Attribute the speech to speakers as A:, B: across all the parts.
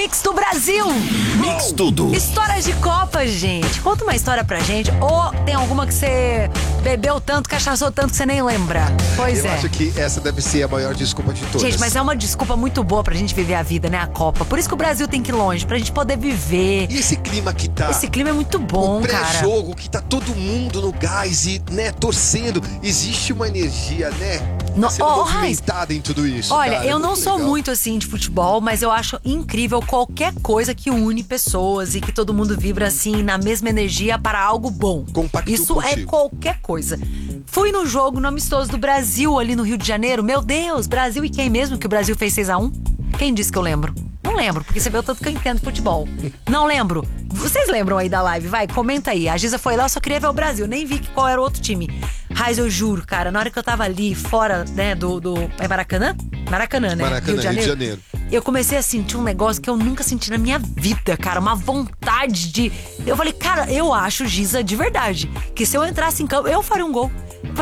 A: Mix do Brasil.
B: Mix tudo.
A: Histórias de Copa, gente. Conta uma história pra gente. Ou tem alguma que você bebeu tanto, cachaçou tanto que você nem lembra? Pois
C: Eu
A: é.
C: acho que essa deve ser a maior desculpa de todas.
A: Gente, mas é uma desculpa muito boa pra gente viver a vida, né? A Copa. Por isso que o Brasil tem que ir longe, pra gente poder viver.
C: E esse clima que tá...
A: Esse clima é muito bom,
C: o
A: cara.
C: pré-jogo, que tá todo mundo no gás e, né, torcendo. Existe uma energia, né? Sendo movimentada em tudo isso.
A: Olha,
C: cara,
A: eu não
C: muito
A: sou
C: legal.
A: muito assim de futebol, mas eu acho incrível qualquer coisa que une pessoas e que todo mundo vibra assim na mesma energia para algo bom.
C: Compacto
A: Isso é
C: contigo.
A: qualquer coisa. Fui no jogo no amistoso do Brasil ali no Rio de Janeiro. Meu Deus, Brasil e quem mesmo que o Brasil fez 6-1? Quem disse que eu lembro? Não lembro, porque você vê o tanto que eu entendo futebol. Não lembro. Vocês lembram aí da live? Vai, comenta aí. A Giza foi lá, eu só queria ver o Brasil. Nem vi qual era o outro time. Raiz, eu juro, cara, na hora que eu tava ali fora, né, do é Maracanã? Maracanã, né?
C: Maracanã, Rio de Janeiro.
A: Eu comecei a sentir um negócio que eu nunca senti na minha vida, cara. Uma vontade de... Eu falei, cara, eu acho, Giza, de verdade, que se eu entrasse em campo, eu faria um gol.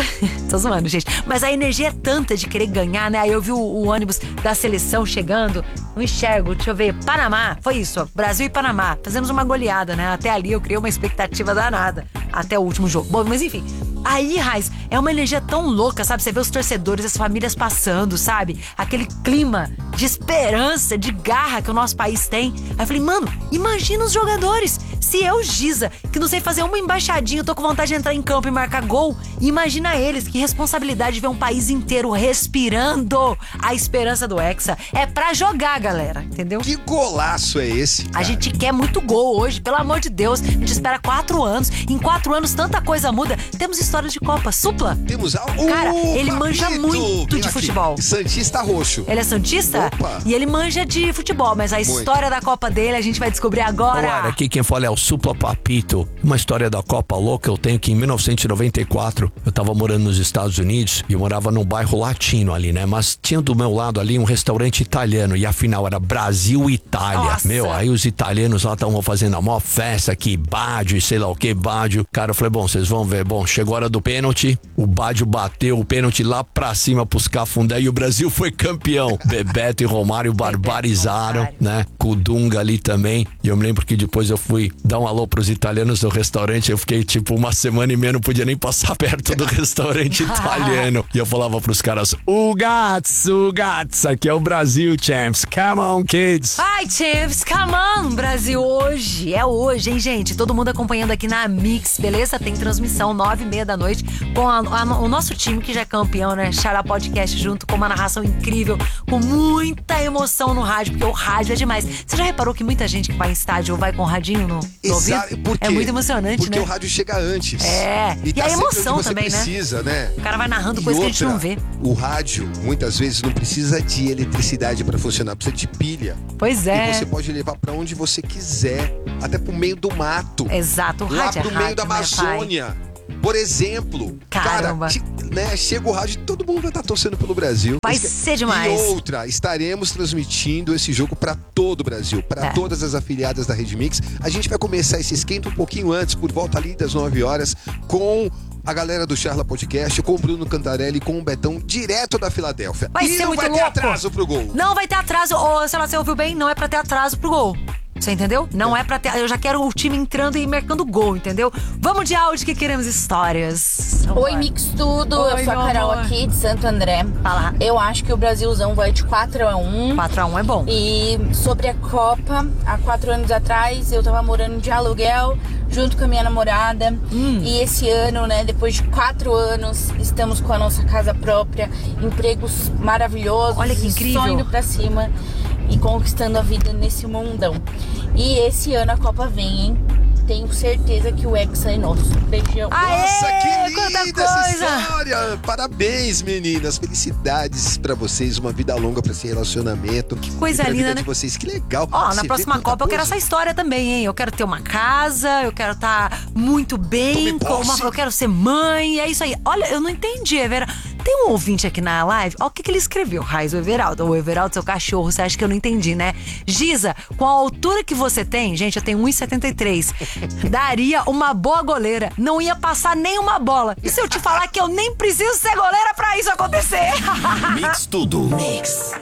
A: Tô zoando, gente. Mas a energia é tanta de querer ganhar, né? Aí eu vi o ônibus da seleção chegando. Não enxergo, deixa eu ver. Panamá, foi isso, ó. Brasil e Panamá. Fazemos uma goleada, né? Até ali eu criei uma expectativa danada. Até o último jogo. Bom, mas enfim. Aí, Raiz, é uma energia tão louca, sabe? Você vê os torcedores, as famílias passando, sabe? Aquele clima de esperança, de garra que o nosso país tem. Aí eu falei, mano, imagina os jogadores. Se eu, Giza, que não sei fazer uma embaixadinha, eu tô com vontade de entrar em campo e marcar gol, imagina eles, que responsabilidade de ver um país inteiro respirando a esperança do Hexa. É pra jogar, galera, entendeu?
C: Que golaço é esse, cara?
A: A gente quer muito gol hoje, pelo amor de Deus. A gente espera 4 anos. Em 4 anos, tanta coisa muda. Temos histórias de Copa. Supla.
C: Temos
A: Cara, ele manja muito
C: Vem
A: de
C: aqui.
A: futebol.
C: Santista roxo.
A: Ele é santista?
C: Opa.
A: E ele manja de futebol, mas a história da Copa dele a gente vai descobrir agora.
B: Olá, aqui quem fala é o Supla Papito. Uma história da Copa louca eu tenho que em 1994 eu tava morando nos Estados Unidos e eu morava num bairro latino ali, né? Mas tinha do meu lado ali um restaurante italiano e afinal era Brasil e Itália.
A: Nossa.
B: Meu, aí os italianos lá estavam fazendo a maior festa aqui, Baggio e sei lá o que, Baggio. Cara, eu falei, bom, vocês vão ver. Bom, chegou a hora do pênalti, o Baggio bateu o pênalti lá pra cima pros cafundé e o Brasil foi campeão. Bebeto e Romário barbarizaram, né? Com o Dunga ali também. E eu me lembro que depois eu fui dar um alô pros italianos no restaurante, eu fiquei tipo uma semana e meia, não podia nem passar perto do restaurante italiano. E eu falava pros caras, o Gats, aqui é o Brasil, champs. Come on, kids.
A: Ai, champs, come on, Brasil, hoje. É hoje, hein, gente? Todo mundo acompanhando aqui na Mix, beleza? Tem transmissão 9h30 da noite com o nosso time que já é campeão, né? Xará Podcast junto com uma narração incrível, com muita emoção no rádio, porque o rádio é demais. Você já reparou que muita gente que vai em estádio vai com o radinho no ouvido?
C: Por quê?
A: É muito emocionante,
C: porque
A: né?
C: o rádio chega antes.
A: É. E
C: tá
A: a
C: sempre
A: emoção
C: onde você
A: também,
C: precisa, né?
A: O cara vai narrando
C: E
A: coisa que a gente
C: outra,
A: não vê.
C: O rádio, muitas vezes, não precisa de eletricidade pra funcionar, precisa de pilha.
A: Pois é.
C: E você pode levar pra onde você quiser, até pro meio do mato.
A: Exato, o
C: Lá
A: rádio
C: pro
A: é
C: meio
A: rádio,
C: da
A: né, pai?
C: Amazônia. Por exemplo,
A: Caramba.
C: cara, né, chega o rádio e todo mundo vai estar torcendo pelo Brasil.
A: Vai ser demais.
C: E outra, estaremos transmitindo esse jogo para todo o Brasil, para todas as afiliadas da Rede Mix. A gente vai começar esse esquenta um pouquinho antes, por volta ali das 9 horas, com a galera do Charla Podcast, com o Bruno Cantarelli, com o Betão, direto da Filadélfia.
A: Vai
C: e
A: ser
C: não
A: muito
C: vai ter
A: louco.
C: atraso pro gol.
A: Não vai ter atraso, ou sei lá, você ouviu bem, não é pra ter atraso pro gol. Você entendeu? Não é pra ter. Eu já quero o time entrando e marcando gol, entendeu? Vamos de áudio que queremos histórias.
D: Oi, Mix tudo.
A: Oi,
D: Eu sou a
A: meu
D: Carol
A: amor.
D: aqui de Santo André.
A: Fala.
D: Eu acho que o Brasilzão vai de 4-1.
A: 4-1 é bom.
D: E sobre a Copa, há 4 anos atrás, eu tava morando de aluguel junto com a minha namorada. E esse ano, né, depois de 4 anos, estamos com a nossa casa própria, empregos maravilhosos.
A: Olha que incrível.
D: Só indo pra cima e conquistando a vida nesse mundão. E esse ano a Copa vem, hein? Tenho certeza que o Hexa é nosso. Beijão.
C: Nossa,
A: Aê,
C: que
A: quanta
C: linda essa
A: coisa.
C: história! Parabéns, meninas. Felicidades pra vocês, uma vida longa pra esse relacionamento. Que
A: coisa
C: linda,
A: linda,
C: de
A: né?
C: vocês. Que legal.
A: Ó,
C: Você
A: na
C: vê
A: próxima
C: quanta
A: Copa eu quero
C: coisa.
A: essa história também, hein? Eu quero ter uma casa, eu quero estar muito bem,
C: Tome posse.
A: eu quero ser mãe, é isso aí. Olha, eu não entendi, Evera. Tem um ouvinte aqui na live, ó, o que ele escreveu, Raiz, o Everaldo, seu cachorro, você acha que eu não entendi, né? Giza, com a altura que você tem, gente, eu tenho 1,73, daria uma boa goleira, não ia passar nenhuma bola. E se eu te falar que eu nem preciso ser goleira pra isso acontecer?
B: Mix tudo.
A: Mix.